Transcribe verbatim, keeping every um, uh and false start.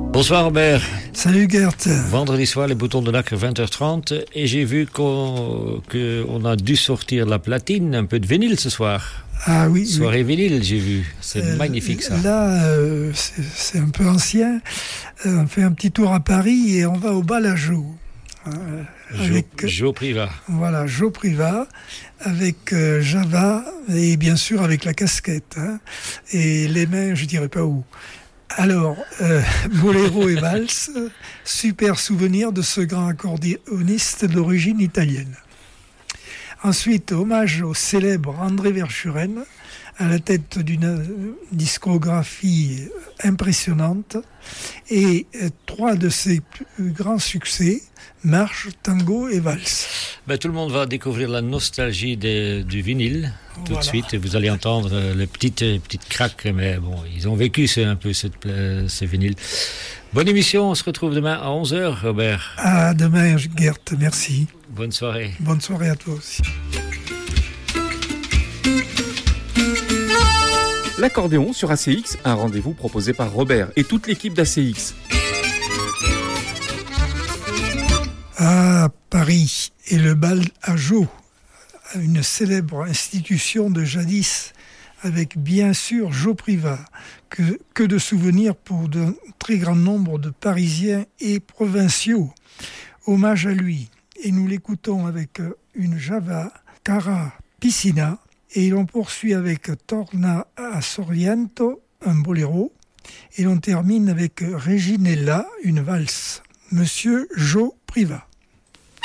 Bonsoir Robert. Salut Gert. Vendredi soir, les boutons de nacre, vingt heures trente. Et j'ai vu qu'on, qu'on a dû sortir la platine, un peu de vinyle ce soir. Ah oui. Soirée oui. vinyle, j'ai vu. C'est euh, magnifique ça. Là, euh, c'est, c'est un peu ancien. Euh, on fait un petit tour à Paris et on va au Balajo. Euh, avec, Joe Priva. Voilà, Joe Priva, avec euh, Java et bien sûr avec la casquette. Hein, et les mains, je dirais pas où. Alors, euh, Boléro et Valse, super souvenir de ce grand accordéoniste d'origine italienne. Ensuite, hommage au célèbre André Verschuren, à la tête d'une discographie impressionnante, et trois de ses plus grands succès, Marche, Tango et Valse. Ben, tout le monde va découvrir la nostalgie de, du vinyle tout voilà. de suite. Vous allez entendre le petit, petite craque, mais bon, ils ont vécu c'est un peu cette, ces vinyles. Bonne émission, on se retrouve demain à onze heures, Robert. À demain, Gert, merci. Bonne soirée. Bonne soirée à toi aussi. L'accordéon sur A C X, un rendez-vous proposé par Robert et toute l'équipe d'A C X. À Paris et le Balajo, une célèbre institution de jadis, avec bien sûr Joe Priva, que, que de souvenirs pour de très grand nombre de Parisiens et provinciaux. Hommage à lui, et nous l'écoutons avec une Java, Cara Piscina, et l'on poursuit avec Torna a Sorrento, un boléro, et l'on termine avec Reginella, une valse. Monsieur Joe Priva.